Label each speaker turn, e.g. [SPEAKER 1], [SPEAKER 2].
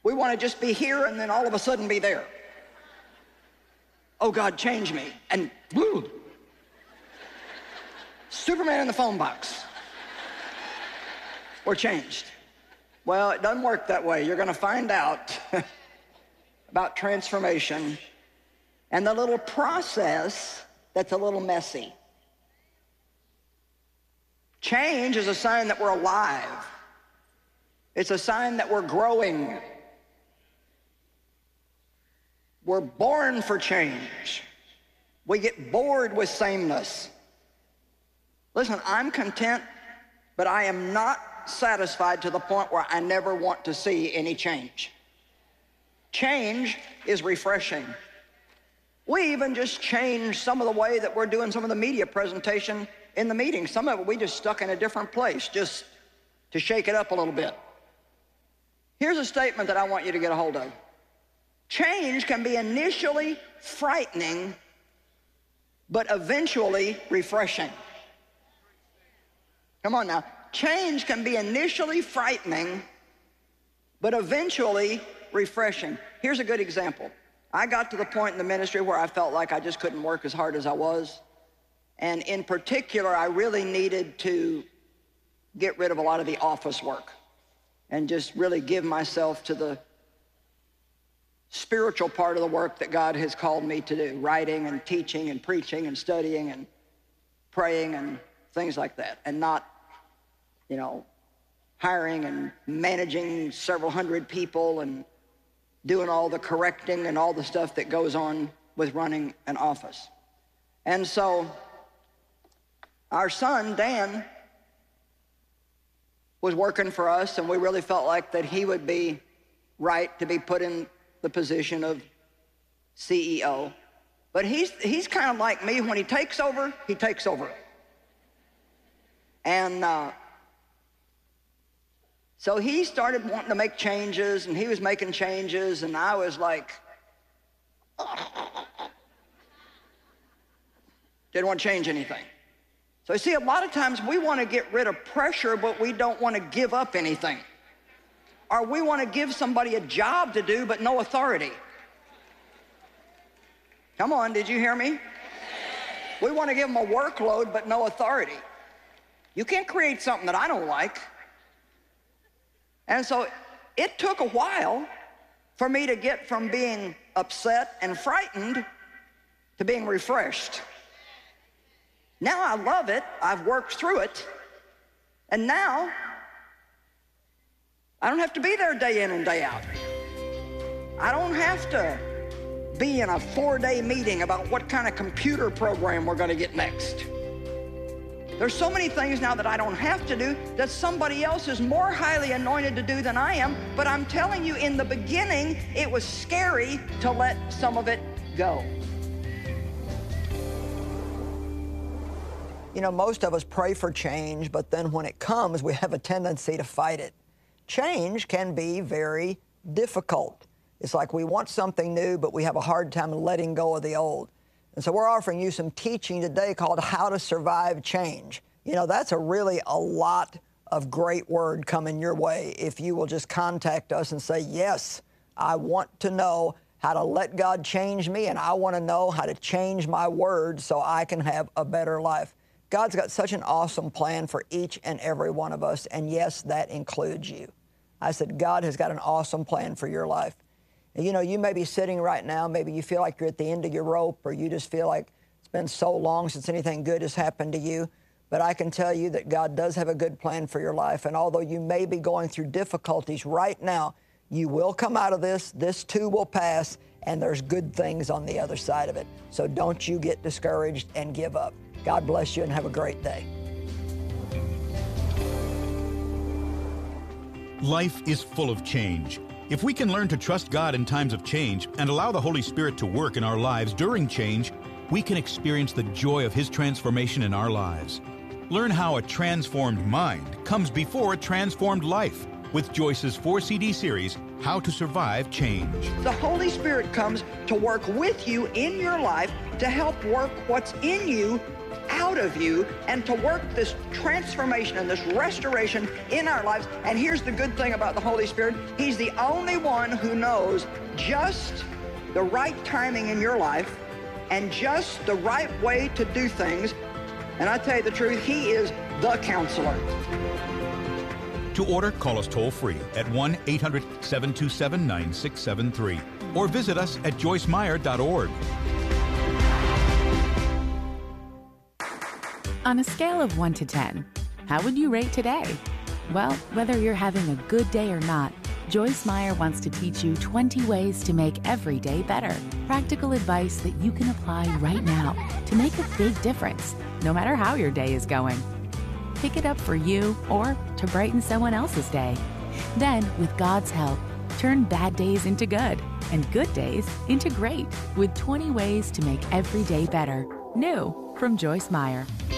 [SPEAKER 1] We want to just be here and then all of a sudden be there. Oh, God, change me. And woo, Superman in the phone box. We're changed. Well, it doesn't work that way. You're going to find out about transformation and the little process that's a little messy. Change is a sign that we're alive. It's a sign that we're growing. We're born for change. We get bored with sameness. Listen, I'm content, but I am not satisfied to the point where I never want to see any change. Change is refreshing. We even just changed some of the way that we're doing some of the media presentation in the meeting. Some of it we just stuck in a different place just to shake it up a little bit. Here's a statement that I want you to get a hold of. Change can be initially frightening, but eventually refreshing. Come on now. Change can be initially frightening, but eventually refreshing. Here's a good example. I got to the point in the ministry where I felt like I just couldn't work as hard as I was. And in particular, I really needed to get rid of a lot of the office work and just really give myself to the spiritual part of the work that God has called me to do, writing and teaching and preaching and studying and praying and things like that, and not, you know, hiring and managing several hundred people and doing all the correcting and all the stuff that goes on with running an office. And so our son, Dan, was working for us, and we really felt like that he would be right to be put in the position of CEO. But he's kind of like me. When he takes over, he takes over. And so he started wanting to make changes, and he was making changes, and I was like, didn't want to change anything. So you see, a lot of times we want to get rid of pressure, but we don't want to give up anything. Or we want to give somebody a job to do, but no authority. Come on, did you hear me? We want to give them a workload, but no authority. You can't create something that I don't like. And so it took a while for me to get from being upset and frightened to being refreshed. Now I love it. I've worked through it. And now I don't have to be there day in and day out. I don't have to be in a 4-day meeting about what kind of computer program we're going to get next. There's so many things now that I don't have to do that somebody else is more highly anointed to do than I am. But I'm telling you, in the beginning, it was scary to let some of it go. You know, most of us pray for change, but then when it comes, we have a tendency to fight it. Change can be very difficult. It's like we want something new, but we have a hard time letting go of the old. And so we're offering you some teaching today called How to Survive Change. You know, that's a lot of great word coming your way if you will just contact us and say, yes, I want to know how to let God change me, and I want to know how to change my words so I can have a better life. God's got such an awesome plan for each and every one of us, and yes, that includes you. I said, God has got an awesome plan for your life. And you know, you may be sitting right now, maybe you feel like you're at the end of your rope, or you just feel like it's been so long since anything good has happened to you. But I can tell you that God does have a good plan for your life, and although you may be going through difficulties right now, you will come out of this. This too will pass, and there's good things on the other side of it. So don't you get discouraged and give up. God bless you and have a great day.
[SPEAKER 2] Life is full of change. If we can learn to trust God in times of change and allow the Holy Spirit to work in our lives during change, we can experience the joy of His transformation in our lives. Learn how a transformed mind comes before a transformed life with Joyce's 4-CD series, How to Survive Change.
[SPEAKER 1] The Holy Spirit comes to work with you in your life to help work what's in you out out of you and to work this transformation and this restoration in our lives. And here's the good thing about the Holy Spirit. He's the only one who knows just the right timing in your life and just the right way to do things. And I tell you the truth, he is the counselor.
[SPEAKER 2] To order, call us toll-free at 1-800-727-9673 or visit us at joycemeyer.org.
[SPEAKER 3] On a scale of 1 to 10, how would you rate today? Well, whether you're having a good day or not, Joyce Meyer wants to teach you 20 ways to make every day better. Practical advice that you can apply right now to make a big difference, no matter how your day is going. Pick it up for you or to brighten someone else's day. Then, with God's help, turn bad days into good and good days into great with 20 ways to make every day better. New from Joyce Meyer.